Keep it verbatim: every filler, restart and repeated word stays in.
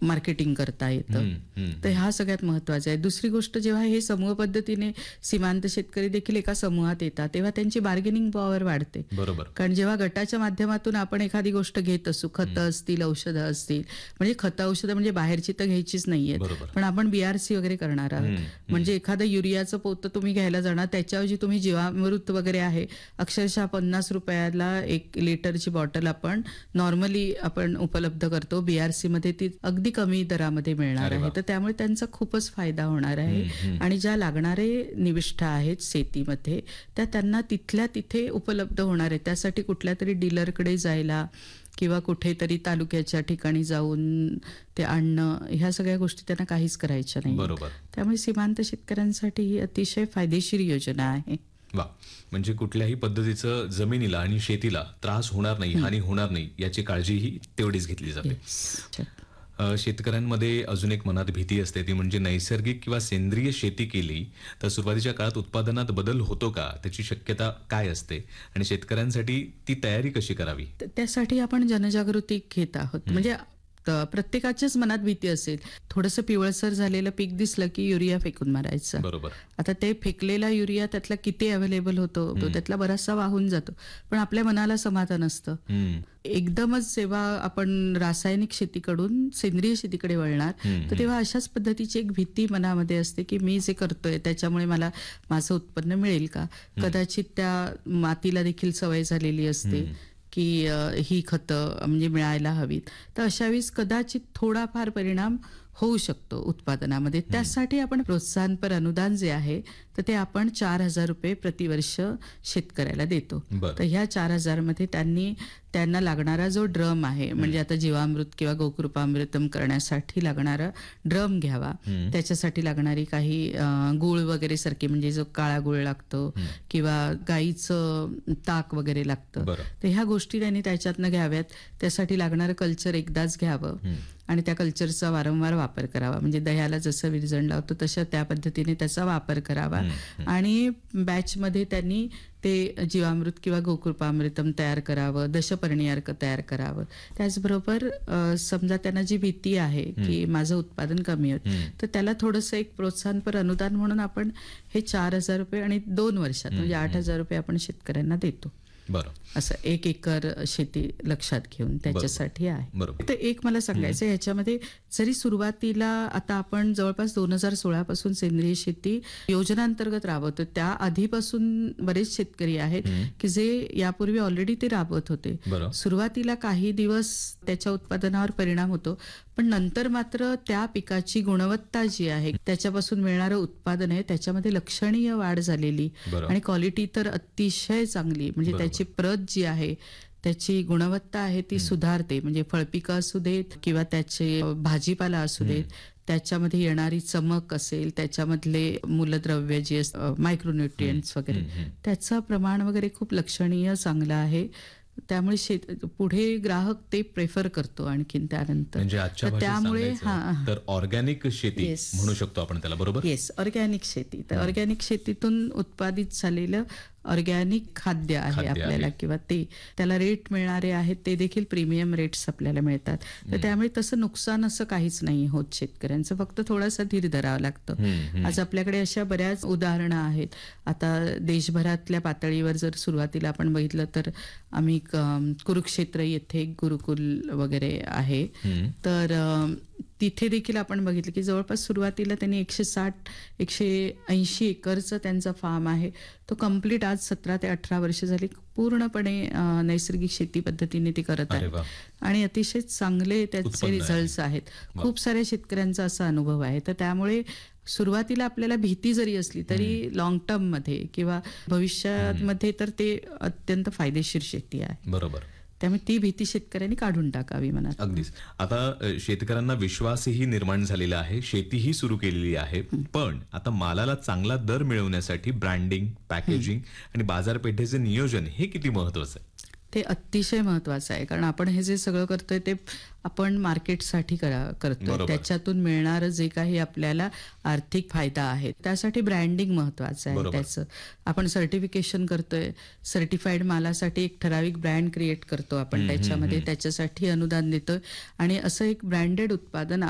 Marketing करता येतं. तर हा सगळ्यात महत्वाचा आहे. दुसरी गोष्ट, जेव्हा हे समूह पद्धतीने सीमांत शेतकरी देखील एका समूहात येतात तेव्हा त्यांची बार्गेनिंग पॉवर वाढते. बरोबर. कारण जेव्हा गटाच्या माध्यमातून आपण एखादी गोष्ट घेत असू, खतं असतील, औषधं असतील, म्हणजे खतं औषधं म्हणजे बाहेरची तर घ्यायचीच नाहीयेत, पण आपण बीआरसी वगैरे करणार आहोत. म्हणजे एखादं युरियाचं पोतं तुम्ही घ्यायला जाणार, त्याच्याऐवजी तुम्ही जीवामृत वगैरे आहे, अक्षरशः पन्नास रुपयाला एक लिटरची बॉटल आपण नॉर्मली आपण उपलब्ध करतो, बीआरसी मध्ये ती अगदी कमी दरामध्ये मिळणार आहे. तर त्यामुळे त्यांचा खूपच फायदा होणार आहे. आणि ज्या लागणारे निविष्ठा आहेत शेतीमध्ये त्या त्यांना तिथल्या तिथे उपलब्ध होणार आहे. त्यासाठी कुठल्या तरी डीलरकडे जायला किंवा कुठेतरी तालुक्याच्या ठिकाणी जाऊन ते आणणं, ह्या सगळ्या गोष्टी त्यांना काहीच करायच्या नाही. बरोबर. त्यामुळे सीमांत शेतकऱ्यांसाठी ही अतिशय फायदेशीर योजना आहे. वा, म्हणजे कुठल्याही पद्धतीचं जमिनीला आणि शेतीला त्रास होणार नाही, हानी होणार नाही याची काळजीही तेवढीच घेतली जाते. शेतकऱ्यांमध्ये अजून एक मनात भीती असते, ती म्हणजे नैसर्गिक किंवा सेंद्रिय शेती केली तर सुरुवातीच्या काळात उत्पादनात बदल होतो का, त्याची शक्यता काय असते आणि शेतकऱ्यांसाठी ती तयारी कशी करावी? त्यासाठी आपण जनजागृती घेत आहोत. म्हणजे प्रत्येकाच्याच मनात भीती असेल, थोडंसं पिवळसर झालेलं पीक दिसलं की युरिया फेकून मारायचं. बरोबर. आता ते फेकलेला युरिया त्यातला किती अवेलेबल होतो, तो त्यातला बराचसा वाहून जातो, पण आपल्या मनाला समाधान असतं. एकदमच जेव्हा आपण रासायनिक शेतीकडून सेंद्रिय शेतीकडे वळणार तर तेव्हा अशाच पद्धतीची एक भीती मनामध्ये असते की मी जे करतोय त्याच्यामुळे मला माझं उत्पन्न मिळेल का. कदाचित त्या मातीला देखील सवय झालेली असते की ही खतं म्हणजे मिळायला हवीत, तर अशा वेळेस कदाचित थोडाफार परिणाम होऊ शकतो उत्पादनामध्ये. त्यासाठी आपण प्रोत्साहनपर अनुदान जे आहे तर ते आपण चार हजार रुपये प्रतिवर्ष शेतकऱ्याला देतो. तर ह्या चार हजार मध्ये त्यांनी त्यांना लागणारा जो ड्रम आहे, म्हणजे आता जीवामृत किंवा गोकृपामृतम करण्यासाठी लागणारा ड्रम घ्यावा, त्याच्यासाठी लागणारी काही गुळ वगैरे सारखी, म्हणजे जो काळा गुळ लागतो किंवा गाईचं ताक वगैरे लागतं, तर ह्या गोष्टी त्यांनी त्याच्यातनं घ्याव्यात. त्यासाठी लागणारं कल्चर एकदाच घ्यावं आणि त्या कल्चरचा वारंवार वापर करावा. म्हणजे दह्याला जसं विरजण लावतो तशा त्या पद्धतीने त्याचा वापर करावा. आणि बॅचमध्ये त्यांनी ते जीवामृत किंवा गोकृपामृतम तयार करावं, दशपर्णीयार्क तयार करावं. त्याचबरोबर समजा त्यांना जी भीती आहे की माझं उत्पादन कमी होत, तर त्याला थोडंसं एक प्रोत्साहनपर अनुदान म्हणून आपण हे चार हजार रुपये आणि दोन वर्षात म्हणजे आठ हजार रुपये आपण शेतकऱ्यांना देतो. बरं. असं एक एकर शेती लक्षात घेऊन त्याच्यासाठी आहे. तर एक मला सांगायचं, ह्याच्यामध्ये जरी सुरुवातीला आता आपण जवळपास दोन हजार सोळा पासून सेंद्रिय शेती योजनांतर्गत राबवतो, त्या आधीपासून बरेच शेतकरी आहेत की जे यापूर्वी ऑलरेडी ते राबवत होते. सुरुवातीला काही दिवस त्याच्या उत्पादनावर परिणाम होतो, पण नंतर मात्र त्या पिकाची गुणवत्ता जी आहे, त्याच्यापासून मिळणारं उत्पादन आहे, त्याच्यामध्ये लक्षणीय वाढ झालेली आणि क्वालिटी तर अतिशय चांगली. म्हणजे त्याची प्रत जी आहे, त्याची गुणवत्ता आहे ती सुधारते. म्हणजे फळपिकं असू देत किंवा त्याचे भाजीपाला असू देत, त्याच्यामध्ये येणारी चमक असेल, त्याच्यामधले मूलद्रव्य जे असतात, मायक्रोन्यूट्रिएंट्स वगैरे, त्याचं प्रमाण वगैरे खूप लक्षणीय चांगलं आहे. त्यामुळे शेत पुढे ग्राहक ते प्रेफर करतो आणखीन त्यानंतर. म्हणजे त्यामुळे हा तर ऑर्गॅनिक शेती म्हणू शकतो आपण त्याला. बरोबर. येस, ऑर्गॅनिक शेती. तर ऑर्गॅनिक शेतीतून उत्पादित झालेलं ऑर्गॅनिक खाद्य आहे आपल्याला, किंवा ते त्याला रेट मिळणारे आहेत ते देखील प्रीमियम रेट्स आपल्याला मिळतात. तर त्यामुळे तसं नुकसान असं काहीच नाही होत शेतकऱ्यांचं, फक्त थोडासा धीर धरावा लागतं. आज आपल्याकडे अशा बऱ्याच उदाहरणं आहेत. आता देशभरातल्या पातळीवर जर सुरुवातीला आपण बघितलं तर आम्ही कुरुक्षेत्र येथे गुरुकुल वगैरे आहे, तर तिथे देखील आपण बघितलं की जवळपास सुरुवातीला त्यांनी एकशे साठ एकशे ऐंशी एकरचं त्यांचा फार्म आहे, तो कम्प्लीट आज सतरा ते अठरा वर्ष झाली पूर्णपणे नैसर्गिक शेती पद्धतीने ते करत आहेत आणि अतिशय चांगले त्याचे रिझल्ट्स आहेत. खूप साऱ्या शेतकऱ्यांचा असा अनुभव आहे. तर त्यामुळे सुरुवातीला आपल्याला भीती जरी असली तरी लॉंग टर्म मध्ये किंवा भविष्यामध्ये तर ते अत्यंत फायदेशीर शेती आहे. बरोबर. त्यामुळे ती भीती शेतकऱ्यांनी काढून टाकावी मनात. अगदीच. आता शेतकऱ्यांना विश्वासही निर्माण झालेला आहे, शेतीही सुरू केलेली आहे, पण आता मालाला चांगला दर मिळवण्यासाठी ब्रँडिंग, पॅकेजिंग आणि बाजारपेठेचे नियोजन हे किती महत्वाचं आहे? ते अतिशय महत्वाचं आहे. कारण आपण हे जे सगळं करतोय ते आपण मार्केटसाठी करा करतोय, त्याच्यातून मिळणारं जे काही आपल्याला आर्थिक फायदा आहे त्यासाठी ब्रँडिंग महत्वाचं आहे. त्याचं आपण सर्टिफिकेशन करतोय, सर्टिफाईड मालासाठी एक ठराविक ब्रँड क्रिएट करतो आपण त्याच्यामध्ये, त्याच्यासाठी अनुदान देतोय आणि असं एक ब्रँडेड उत्पादन